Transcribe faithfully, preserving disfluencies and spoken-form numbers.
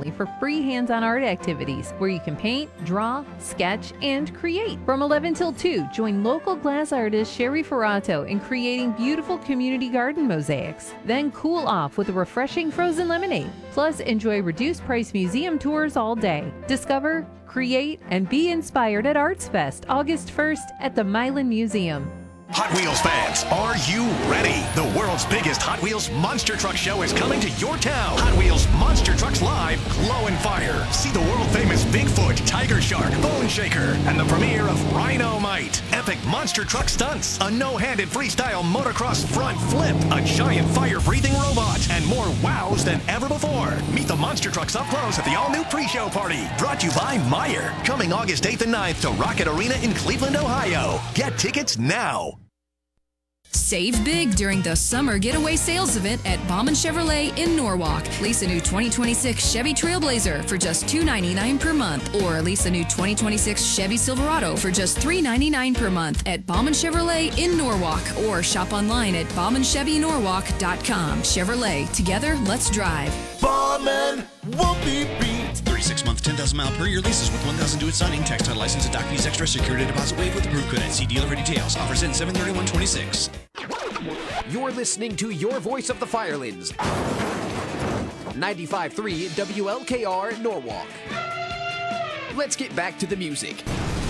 family for free hands-on art activities where you can paint, draw, sketch, and create. From eleven till two, join local glass artist Sherry Ferrato in creating beautiful community garden mosaics. Then cool off with a refreshing frozen lemonade. Plus, enjoy reduced price museum tours all day. Discover, create, and be inspired at Arts Fest August first at the Milan Museum. Hot Wheels fans, are you ready? The world's biggest Hot Wheels Monster Truck Show is coming to your town. Hot Wheels Monster Trucks Live, Glow and Fire. See the world-famous Bigfoot, Tiger Shark, Bone Shaker, and the premiere of Rhino-Mite. Epic monster truck stunts, a no-handed freestyle motocross front flip, a giant fire-breathing robot, and more wows than ever before. Meet the monster trucks up close at the all-new pre-show party. Brought to you by Meyer. Coming August eighth and ninth to Rocket Arena in Cleveland, Ohio. Get tickets now. Save big during the summer getaway sales event at Bauman Chevrolet in Norwalk. Lease a new twenty twenty-six Chevy Trailblazer for just two hundred ninety-nine dollars per month, or lease a new twenty twenty-six Chevy Silverado for just three hundred ninety-nine dollars per month at Bauman Chevrolet in Norwalk, or shop online at bauman chevy norwalk dot com. Chevrolet, together, let's drive. Bauman won't be beat. thirty-six month, ten thousand mile per year leases with one thousand due at signing. Tax title license and doc fees extra. Security deposit waived with approved credit. See dealer for details. Offers in seven thirty-one twenty-six. You're listening to your voice of the Firelands. ninety-five point three W L K R Norwalk. Let's get back to the music.